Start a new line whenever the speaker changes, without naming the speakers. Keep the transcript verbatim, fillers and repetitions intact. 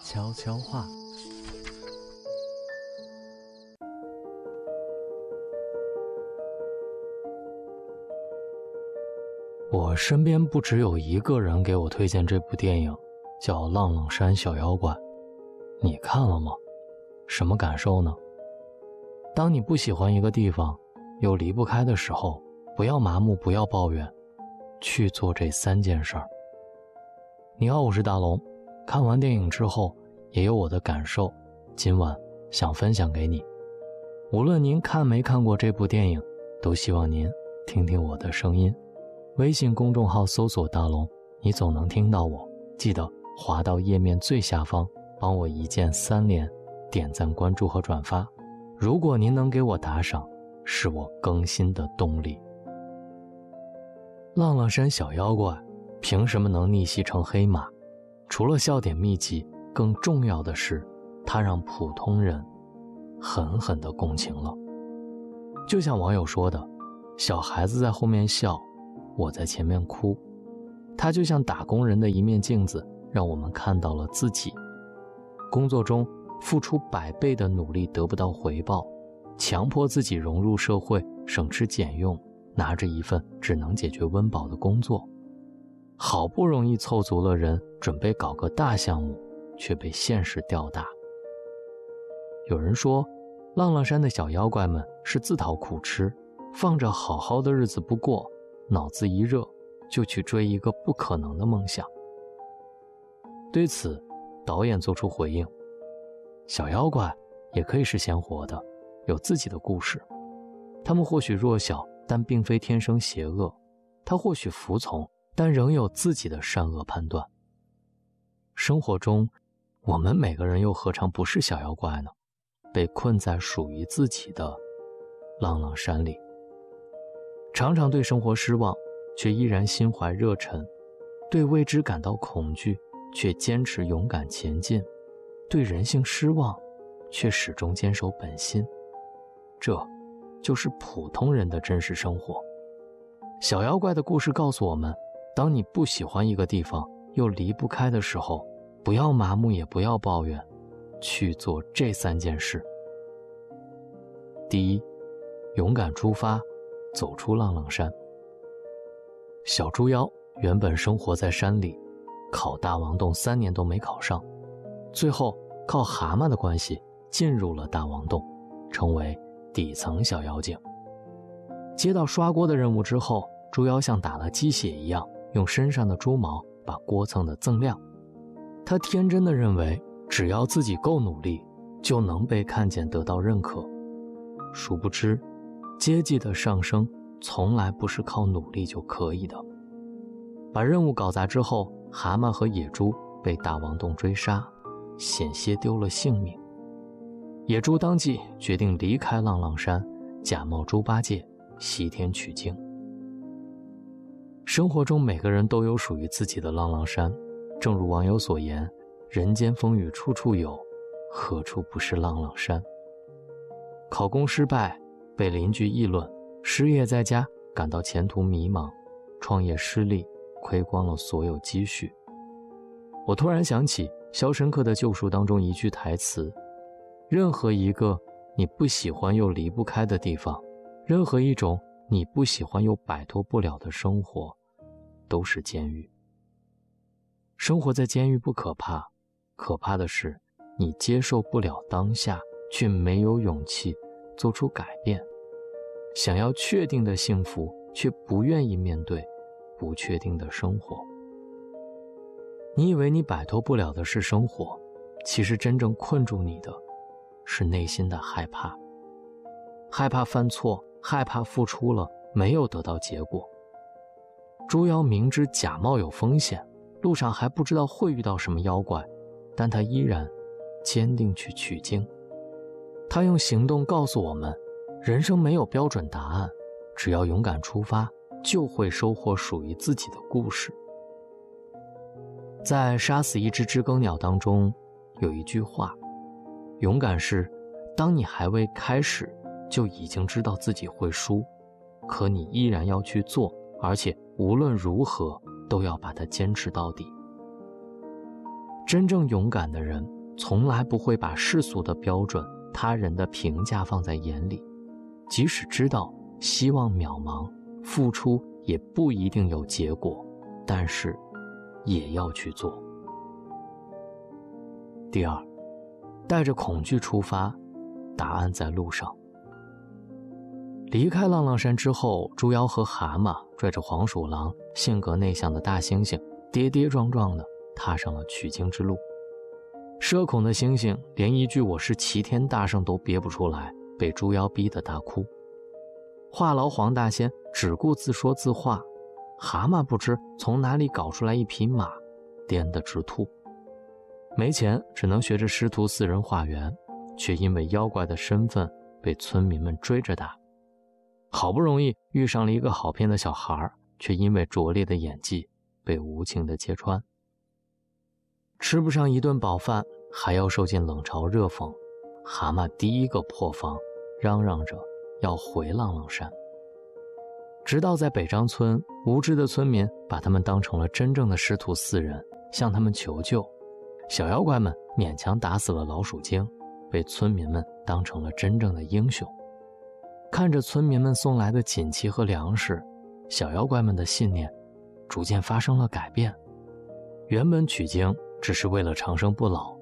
悄悄话。我身边不只有一个人给我推荐这部电影，叫《浪浪山小妖怪》。你看了吗？什么感受呢？当你不喜欢一个地方，又离不开的时候，不要麻木，不要抱怨，去做这三件事儿。你好，我是大龙。看完电影之后，也有我的感受，今晚想分享给你。无论您看没看过这部电影，都希望您听听我的声音。微信公众号搜索大龙，你总能听到我。记得滑到页面最下方，帮我一键三连，点赞、关注和转发。如果您能给我打赏，是我更新的动力。浪浪山小妖怪凭什么能逆袭成黑马？除了笑点密集，更重要的是它让普通人狠狠地共情了。就像网友说的，小孩子在后面笑，我在前面哭。它就像打工人的一面镜子，让我们看到了自己。工作中付出百倍的努力得不到回报，强迫自己融入社会，省吃俭用，拿着一份只能解决温饱的工作。好不容易凑足了人，准备搞个大项目，却被现实吊打。有人说，浪浪山的小妖怪们是自讨苦吃，放着好好的日子不过，脑子一热就去追一个不可能的梦想。对此，导演做出回应，小妖怪也可以是鲜活的，有自己的故事。他们或许弱小，但并非天生邪恶；他或许服从，但仍有自己的善恶判断。生活中，我们每个人又何尝不是小妖怪呢？被困在属于自己的浪浪山里，常常对生活失望，却依然心怀热忱；对未知感到恐惧，却坚持勇敢前进；对人性失望，却始终坚守本心。这就是普通人的真实生活。小妖怪的故事告诉我们，当你不喜欢一个地方，又离不开的时候，不要麻木，也不要抱怨，去做这三件事。第一，勇敢出发，走出浪浪山。小猪妖原本生活在山里，考大王洞三年都没考上，最后靠蛤蟆的关系进入了大王洞，成为底层小妖精。接到刷锅的任务之后，猪妖像打了鸡血一样，用身上的猪毛把锅蹭得锃亮。他天真的认为，只要自己够努力，就能被看见，得到认可。殊不知，阶级的上升从来不是靠努力就可以的。把任务搞砸之后，蛤蟆和野猪被大王洞追杀，险些丢了性命。野猪当即决定离开浪浪山，假冒猪八戒，西天取经。生活中每个人都有属于自己的浪浪山，正如网友所言，人间风雨处处有，何处不是浪浪山。考公失败，被邻居议论；失业在家，感到前途迷茫；创业失利，亏光了所有积蓄。我突然想起《肖申克的救赎》当中一句台词，任何一个你不喜欢又离不开的地方，任何一种你不喜欢又摆脱不了的生活，都是监狱。生活在监狱不可怕，可怕的是你接受不了当下，却没有勇气做出改变。想要确定的幸福，却不愿意面对不确定的生活。你以为你摆脱不了的是生活，其实真正困住你的是内心的害怕。害怕犯错，害怕付出了没有得到结果。猪妖明知假冒有风险，路上还不知道会遇到什么妖怪，但他依然坚定去取经。他用行动告诉我们，人生没有标准答案，只要勇敢出发，就会收获属于自己的故事。在《杀死一只知更鸟》当中有一句话，勇敢是当你还未开始就已经知道自己会输，可你依然要去做，而且无论如何都要把它坚持到底。真正勇敢的人从来不会把世俗的标准、他人的评价放在眼里，即使知道希望渺茫，付出也不一定有结果，但是也要去做。第二，带着恐惧出发，答案在路上。离开浪浪山之后，猪妖和蛤蟆拽着黄鼠狼，性格内向的大猩猩跌跌撞撞地踏上了取经之路。社恐的猩猩连一句我是齐天大圣都憋不出来，被猪妖逼得大哭。话痨黄大仙只顾自说自话，蛤蟆不知从哪里搞出来一匹马，颠得直吐。没钱，只能学着师徒四人化缘，却因为妖怪的身份被村民们追着打。好不容易遇上了一个好骗的小孩，却因为拙劣的演技被无情地揭穿。吃不上一顿饱饭，还要受尽冷嘲热讽，蛤蟆第一个破防，嚷嚷着要回浪浪山。直到在北张村，无知的村民把他们当成了真正的师徒四人，向他们求救。小妖怪们勉强打死了老鼠精，被村民们当成了真正的英雄。看着村民们送来的锦旗和粮食，小妖怪们的信念逐渐发生了改变。原本取经只是为了长生不老，